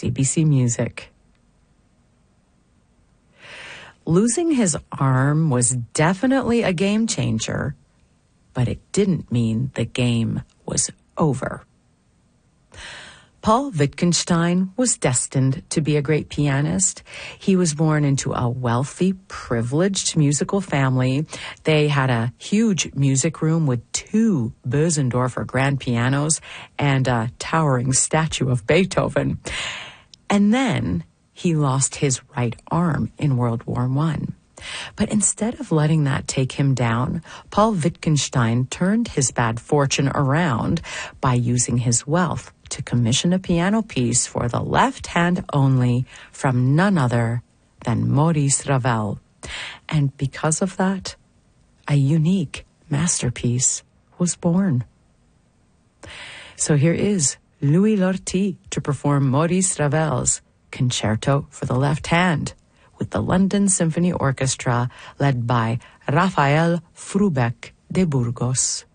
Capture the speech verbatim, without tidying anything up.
C B C Music. Losing his arm was definitely a game changer, but it didn't mean the game was over. Paul Wittgenstein was destined to be a great pianist. He was born into a wealthy, privileged musical family. They had a huge music room with two Bösendorfer grand pianos and a towering statue of Beethoven. And then he lost his right arm in World War One. But instead of letting that take him down, Paul Wittgenstein turned his bad fortune around by using his wealth to commission a piano piece for the left hand only from none other than Maurice Ravel. And because of that, a unique masterpiece was born. So here is Louis Lortie to perform Maurice Ravel's Concerto for the Left Hand with the London Symphony Orchestra led by Rafael Frubeck de Burgos.